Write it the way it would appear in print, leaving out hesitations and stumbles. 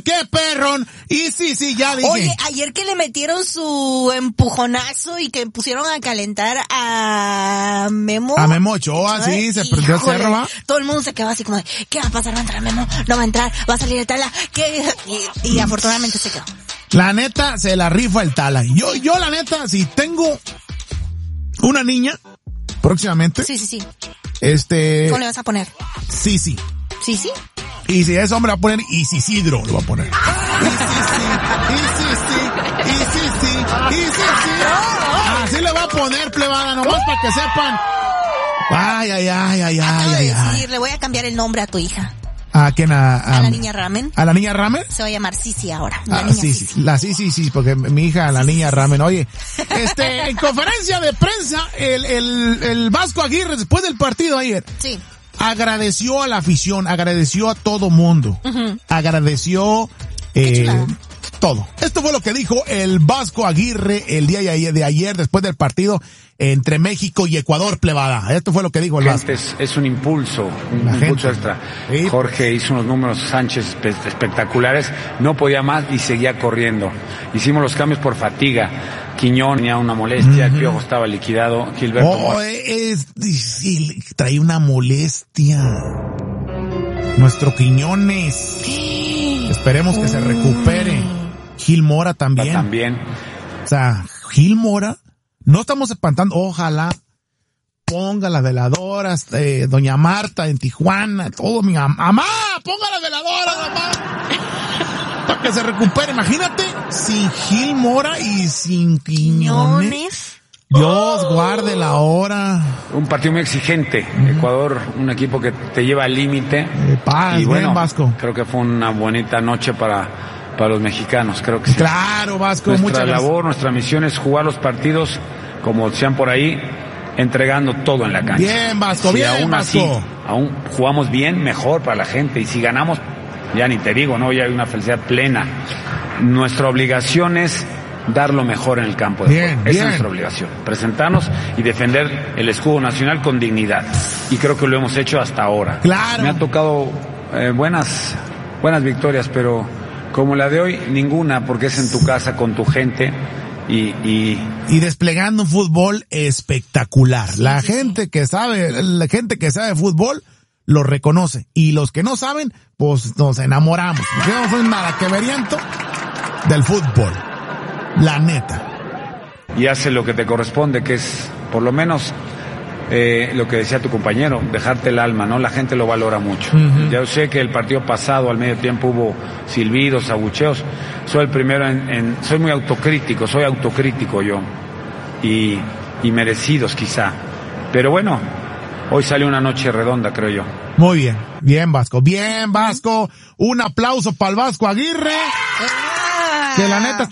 qué, perrón? Y sí, ya dije. Oye, ayer que le metieron su empujonazo y que pusieron a calentar a Memo. A Memo Ochoa, sí, se prendió el cerro, ¿va? Todo el mundo se quedó así como de, ¿qué va a pasar? ¿Va a entrar Memo? ¿No va a entrar? ¿Va a salir el Tala? ¿Qué? Y afortunadamente se quedó. La neta, se la rifa el Tala. Yo la neta, si tengo una niña, próximamente. Sí. ¿Cómo le vas a poner? Sí. ¿Sí? Y si es hombre va a poner Isidro, lo va a poner. Sí. Así le va a poner, plebada, nomás para que sepan. Ay. Acabo de decir, le voy a cambiar el nombre a tu hija. ¿A quién? A la niña Ramen. ¿A la niña Ramen? Se va a llamar Sisi ahora. La niña Sisi. La Sisi, porque mi hija, la niña Ramen. Oye, en conferencia de prensa, el Vasco Aguirre, después del partido ayer. Sí. Agradeció a la afición, agradeció a todo mundo. Agradeció, todo. Esto fue lo que dijo el Vasco Aguirre el día de ayer, después del partido entre México y Ecuador, plebada. Esto fue lo que dijo el Vasco. Es un impulso, un impulso extra. Sí. Jorge hizo unos números, Sánchez espectaculares, no podía más y seguía corriendo. Hicimos los cambios por fatiga. Quiñón tenía una molestia, el Piojo estaba liquidado, Gilberto. Trae una molestia. Nuestro Quiñones. Esperemos que se recupere. Gil Mora también. O sea, Gil Mora, no estamos espantando, ojalá ponga las veladoras, doña Marta en Tijuana, todo mi mamá, ponga las veladoras, mamá. Para que se recupere, imagínate, sin Gil Mora y sin Quiñones. Dios guarde la hora. Un partido muy exigente. Ecuador, un equipo que te lleva al límite. Y bueno, Vasco. Creo que fue una bonita noche para los mexicanos, creo que sí. Claro, Vasco. Nuestra labor, nuestra misión es jugar los partidos, como decían por ahí, entregando todo en la cancha. Bien, Vasco, bien, aún Vasco. Así, aún jugamos bien, mejor para la gente. Y si ganamos, ya ni te digo, ¿no? Ya hay una felicidad plena. Nuestra obligación es dar lo mejor en el campo de juego. Esa es nuestra obligación. Presentarnos y defender el escudo nacional con dignidad. Y creo que lo hemos hecho hasta ahora. Claro. Me ha tocado buenas victorias, pero como la de hoy, ninguna, porque es en tu casa, con tu gente. Y desplegando un fútbol espectacular. La gente que sabe fútbol lo reconoce. Y los que no saben, pues nos enamoramos. Porque no soy nada que veriento del fútbol. La neta. Y hace lo que te corresponde, que es, por lo menos, lo que decía tu compañero, dejarte el alma, ¿no? La gente lo valora mucho. Yo sé que el partido pasado, al medio tiempo, hubo silbidos, abucheos. Soy el primero soy muy autocrítico, yo. Y merecidos, quizá. Pero bueno, hoy salió una noche redonda, creo yo. Muy bien. Bien, Vasco. Un aplauso para el Vasco Aguirre. Que la neta está